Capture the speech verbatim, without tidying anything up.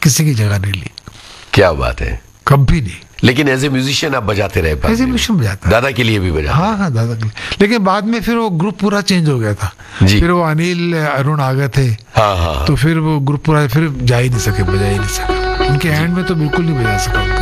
किसी की जगह नहीं ली। क्या बात है। कभी नहीं। लेकिन एज ए म्यूजिशियन आप बजाते रहे? एज ए म्यूजिशियन बजाता। दादा के लिए भी बजा? हाँ हाँ दादा के लिए। लेकिन बाद में फिर वो ग्रुप पूरा चेंज हो गया था जी। फिर वो अनिल अरुण आ गए थे। हाँ हाँ। तो फिर वो ग्रुप पूरा फिर जा ही नहीं सके, बजा ही नहीं सके। उनके हैंड में तो बिल्कुल नहीं बजा सका।